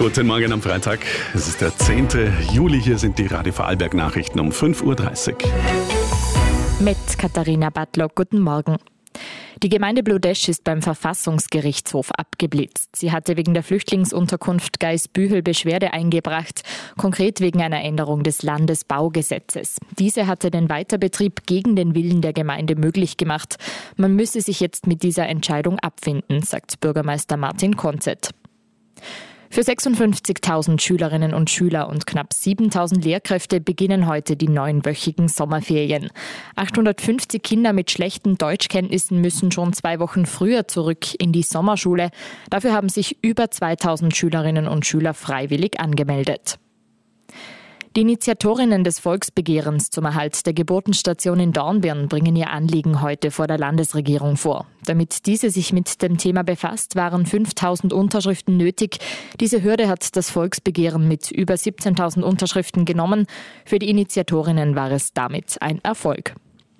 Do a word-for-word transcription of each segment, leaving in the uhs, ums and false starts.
Guten Morgen am Freitag. Es ist der zehnte Juli. Hier sind die Radio Vorarlberg Nachrichten um fünf Uhr dreißig. Mit Katharina Battler, guten Morgen. Die Gemeinde Bludesch ist beim Verfassungsgerichtshof abgeblitzt. Sie hatte wegen der Flüchtlingsunterkunft Geisbühel Beschwerde eingebracht, konkret wegen einer Änderung des Landesbaugesetzes. Diese hatte den Weiterbetrieb gegen den Willen der Gemeinde möglich gemacht. Man müsse sich jetzt mit dieser Entscheidung abfinden, sagt Bürgermeister Martin Konzett. Für sechsundfünfzigtausend Schülerinnen und Schüler und knapp siebentausend Lehrkräfte beginnen heute die neunwöchigen Sommerferien. achthundertfünfzig Kinder mit schlechten Deutschkenntnissen müssen schon zwei Wochen früher zurück in die Sommerschule. Dafür haben sich über zweitausend Schülerinnen und Schüler freiwillig angemeldet. Die Initiatorinnen des Volksbegehrens zum Erhalt der Geburtenstation in Dornbirn bringen ihr Anliegen heute vor der Landesregierung vor. Damit diese sich mit dem Thema befasst, waren fünftausend Unterschriften nötig. Diese Hürde hat das Volksbegehren mit über siebzehntausend Unterschriften genommen. Für die Initiatorinnen war es damit ein Erfolg.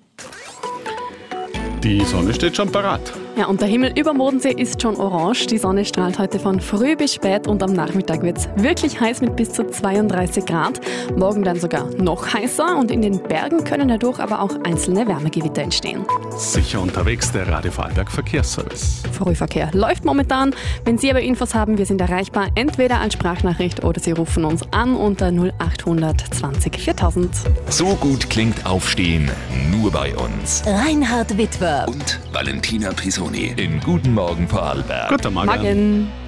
Die Sonne steht schon parat. Ja, und der Himmel über Bodensee ist schon orange. Die Sonne strahlt heute von früh bis spät und am Nachmittag wird es wirklich heiß mit bis zu zweiunddreißig Grad. Morgen dann sogar noch heißer und in den Bergen können dadurch aber auch einzelne Wärmegewitter entstehen. Sicher unterwegs, der Radio Vorarlberg Verkehrsservice. Frühverkehr läuft momentan. Wenn Sie aber Infos haben, wir sind erreichbar, entweder als Sprachnachricht oder Sie rufen uns an unter null acht zwanzig viertausend. So gut klingt Aufstehen nur bei uns. Reinhard Witwer Und Valentina Pisoni in Guten Morgen Vorarlberg. Guten Morgen. Morgen.